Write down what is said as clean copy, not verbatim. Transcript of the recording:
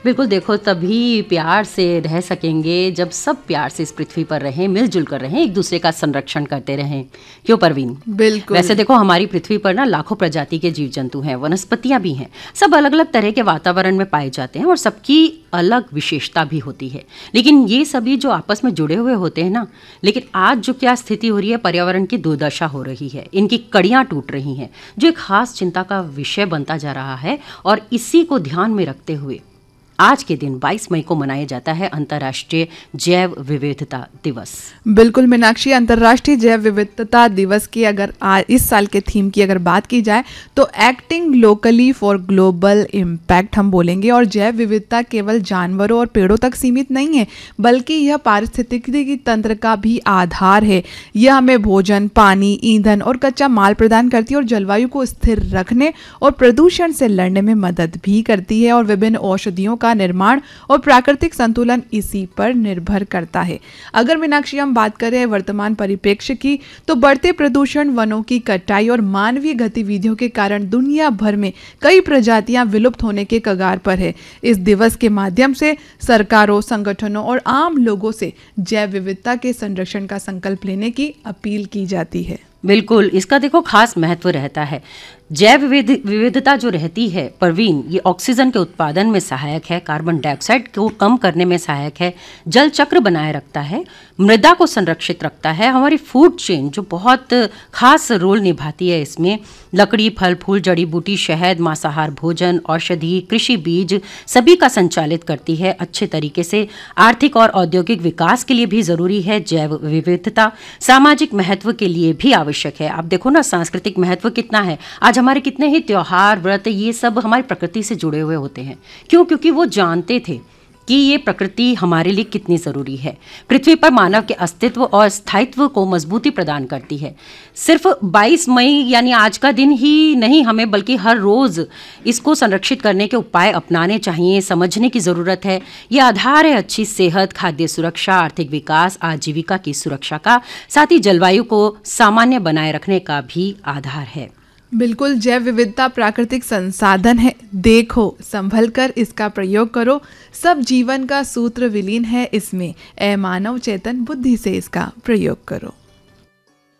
बिल्कुल, देखो तभी प्यार से रह सकेंगे जब सब प्यार से इस पृथ्वी पर रहें, मिलजुल कर रहें, एक दूसरे का संरक्षण करते रहें। क्यों परवीन? बिल्कुल। वैसे देखो हमारी पृथ्वी पर ना लाखों प्रजाति के जीव जंतु हैं, वनस्पतियां भी हैं, सब अलग अलग तरह के वातावरण में पाए जाते हैं और सबकी अलग विशेषता भी होती है। लेकिन ये सभी जो आपस में जुड़े हुए होते हैं ना, लेकिन आज जो क्या स्थिति हो रही है, पर्यावरण की दुर्दशा हो रही है, इनकी कड़ियां टूट रही हैं, जो एक खास चिंता का विषय बनता जा रहा है। और इसी को ध्यान में रखते हुए आज के दिन 22 मई को मनाया जाता है अंतर्राष्ट्रीय जैव विविधता दिवस। बिल्कुल मीनाक्षी, अंतर्राष्ट्रीय जैव विविधता दिवस की अगर इस साल के थीम की अगर बात की जाए तो acting locally for global impact हम बोलेंगे। और जैव विविधता केवल जानवरों और पेड़ों तक सीमित नहीं है, बल्कि यह पारिस्थितिकी तंत्र का भी आधार है। यह हमें भोजन, पानी, ईंधन और कच्चा माल प्रदान करती है और जलवायु को स्थिर रखने और प्रदूषण से लड़ने में मदद भी करती है। और विभिन्न औषधियों का निर्माण और प्राकृतिक संतुलन इसी पर निर्भर करता है। अगर मीनाक्षी हम बात करें वर्तमान परिप्रेक्ष्य की, तो बढ़ते प्रदूषण, वनों की कटाई और मानवीय गतिविधियों के कारण दुनिया भर में कई प्रजातियां विलुप्त होने के कगार पर है। इस दिवस के माध्यम से सरकारों, संगठनों और आम लोगों से जैव विविधता के संरक्षण का संकल्प लेने की अपील की जाती है। बिल्कुल, इसका देखो खास महत्व रहता है। जैव विविधता जो रहती है परवीन, ये ऑक्सीजन के उत्पादन में सहायक है, कार्बन डाइऑक्साइड को कम करने में सहायक है, जल चक्र बनाए रखता है, मृदा को संरक्षित रखता है, हमारी फूड चेन जो बहुत खास रोल निभाती है इसमें, लकड़ी, फल फूल, जड़ी बूटी, शहद, मांसाहार भोजन, औषधि, कृषि बीज सभी का संचालित करती है अच्छे तरीके से। आर्थिक और औद्योगिक विकास के लिए भी जरूरी है जैव विविधता, सामाजिक महत्व के लिए भी आवश्यक है। आप देखो ना सांस्कृतिक महत्व कितना है। आज हमारे कितने ही त्योहार, व्रत, ये सब हमारी प्रकृति से जुड़े हुए होते हैं। क्यों? क्योंकि वो जानते थे कि ये प्रकृति हमारे लिए कितनी ज़रूरी है। पृथ्वी पर मानव के अस्तित्व और स्थायित्व को मजबूती प्रदान करती है। सिर्फ 22 मई यानी आज का दिन ही नहीं हमें, बल्कि हर रोज़ इसको संरक्षित करने के उपाय अपनाने चाहिए, समझने की ज़रूरत है। ये आधार है अच्छी सेहत, खाद्य सुरक्षा, आर्थिक विकास, आजीविका की सुरक्षा का, साथ ही जलवायु को सामान्य बनाए रखने का भी आधार है। बिल्कुल, जैव विविधता प्राकृतिक संसाधन है, देखो संभल कर इसका प्रयोग करो। सब जीवन का सूत्र विलीन है इसमें, ए मानव चेतन बुद्धि से इसका प्रयोग करो।